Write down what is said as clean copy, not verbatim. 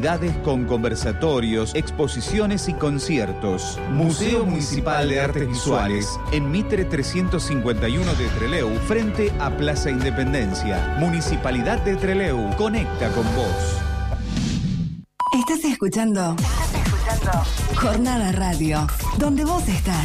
actividades con conversatorios, exposiciones y conciertos. Museo Municipal de Artes Visuales, en Mitre 351 de Trelew, frente a Plaza Independencia. Municipalidad de Trelew, conecta con vos. Estás escuchando Jornada Radio, donde vos estás.